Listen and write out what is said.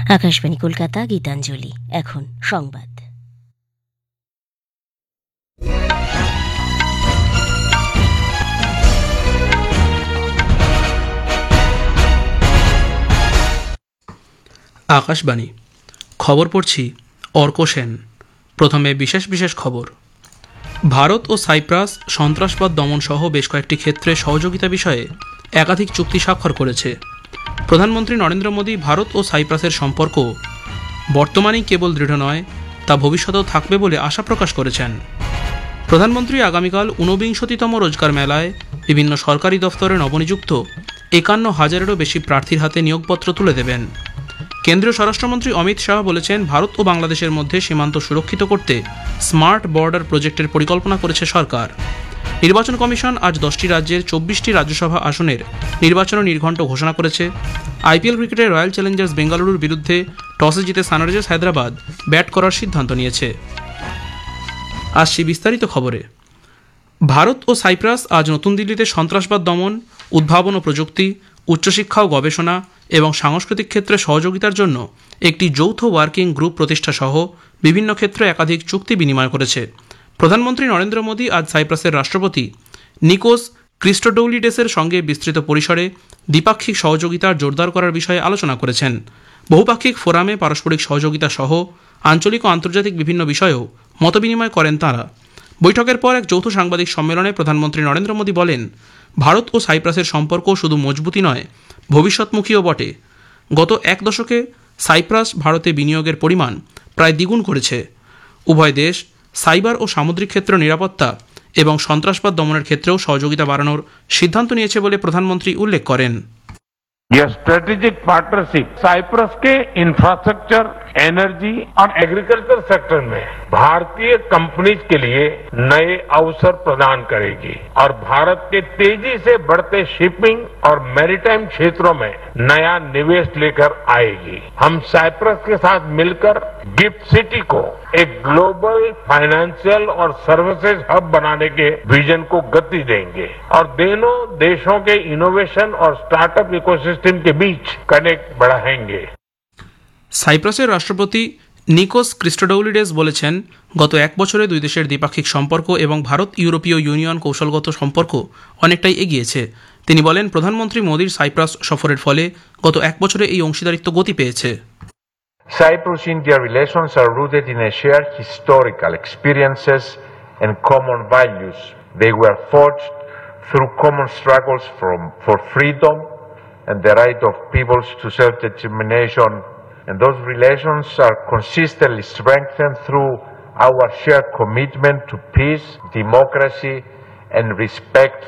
আকাশবাণী কলকাতা, গীতাঞ্জলি। এখন সংবাদ। আকাশবাণী খবর পড়ছি অর্ক সেন। প্রথমে বিশেষ বিশেষ খবর। ভারত ও সাইপ্রাস সন্ত্রাসবাদ দমন সহ বেশ কয়েকটি ক্ষেত্রে সহযোগিতা বিষয়ে একাধিক চুক্তি স্বাক্ষর করেছে। প্রধানমন্ত্রী নরেন্দ্র মোদী ভারত ও সাইপ্রাসের সম্পর্ক বর্তমানেই কেবল দৃঢ় নয়, তা ভবিষ্যতেও থাকবে বলে আশা প্রকাশ করেছেন। প্রধানমন্ত্রী আগামীকাল ঊনবিংশতিতম রোজগার মেলায় বিভিন্ন সরকারি দফতরে নবনিযুক্ত ৫১,০০০-এরও বেশি প্রার্থীর হাতে নিয়োগপত্র তুলে দেবেন। কেন্দ্রীয় স্বরাষ্ট্রমন্ত্রী অমিত শাহ বলেছেন, ভারত ও বাংলাদেশের মধ্যে সীমান্ত সুরক্ষিত করতে স্মার্ট বর্ডার প্রজেক্টের পরিকল্পনা করেছে সরকার। নির্বাচন কমিশন আজ 10টি রাজ্যের 24টি রাজ্যসভা আসনের নির্বাচন নির্ঘণ্ট ঘোষণা করেছে। আইপিএল ক্রিকেটে রয়্যাল চ্যালেঞ্জার্স বেঙ্গালুরুর বিরুদ্ধে টসে জিতে সানরাইজার্স হায়দ্রাবাদ ব্যাট করার সিদ্ধান্ত নিয়েছে। আসছি বিস্তারিত খবরে। ভারত ও সাইপ্রাস আজ নতুন দিল্লিতে সন্ত্রাসবাদ দমন, উদ্ভাবন ও প্রযুক্তি, উচ্চশিক্ষা ও গবেষণা এবং সাংস্কৃতিক ক্ষেত্রে সহযোগিতার জন্য একটি যৌথ ওয়ার্কিং গ্রুপ প্রতিষ্ঠা সহ বিভিন্ন ক্ষেত্রে একাধিক চুক্তি বিনিময় করেছে। প্রধানমন্ত্রী নরেন্দ্র মোদী আজ সাইপ্রাসের রাষ্ট্রপতি নিকোস ক্রিস্টোডৌলিডেসের সঙ্গে বিস্তৃত পরিসরে দ্বিপাক্ষিক সহযোগিতা জোরদার করার বিষয়ে আলোচনা করেছেন। বহুপাক্ষিক ফোরামে পারস্পরিক সহযোগিতা সহ আঞ্চলিক ও আন্তর্জাতিক বিভিন্ন বিষয়েও মতবিনিময় করেন তাঁরা। বৈঠকের পর এক যৌথ সাংবাদিক সম্মেলনে প্রধানমন্ত্রী নরেন্দ্র মোদী বলেন, ভারত ও সাইপ্রাসের সম্পর্ক শুধু মজবুতই নয়, ভবিষ্যৎমুখীও বটে। গত এক দশকে সাইপ্রাস ভারতে বিনিয়োগের পরিমাণ প্রায় দ্বিগুণ করেছে। উভয় দেশ সাইবার ও সামুদ্রিক ক্ষেত্র নিরাপত্তা এবং সন্ত্রাসবাদ দমনের ক্ষেত্রেও সহযোগিতা বাড়ানোর সিদ্ধান্ত নিয়েছে বলে প্রধানমন্ত্রী উল্লেখ করেন। यह स्ट्रेटेजिक पार्टनरशिप साइप्रस के इंफ्रास्ट्रक्चर, एनर्जी और एग्रीकल्चर सेक्टर में भारतीय कंपनीज के लिए नए अवसर प्रदान करेगी और भारत के तेजी से बढ़ते शिपिंग और मैरीटाइम क्षेत्रों में नया निवेश लेकर आएगी। हम साइप्रस के साथ मिलकर गिफ्ट सिटी को एक ग्लोबल फाइनेंशियल और सर्विसेज हब बनाने के विजन को गति देंगे और दोनों देशों के इनोवेशन और स्टार्टअप इकोसिस्टम के बीच कनेक्ट बढ़ाएंगे। সাইপ্রাসের রাষ্ট্রপতি নিকোস ক্রিস্টোডৌলিডেস বলেছেন, গত এক বছরে দুই দেশের দ্বিপাক্ষিক সম্পর্ক এবং ভারত ইউরোপীয় ইউনিয়ন কৌশলগত সম্পর্ক অনেকটাই এগিয়েছে। তিনি বলেন, প্রধানমন্ত্রী মোদীর সাইপ্রাস সফরের ফলে গত এক বছরে এই অংশীদারিত্ব গতি পেয়েছে। Cyprus-India relations are rooted in a shared historical experiences and common values. They were forged through common struggles for freedom and the right of peoples to self-determination. And those relations are consistently strengthened through our shared commitment to peace, democracy, and respect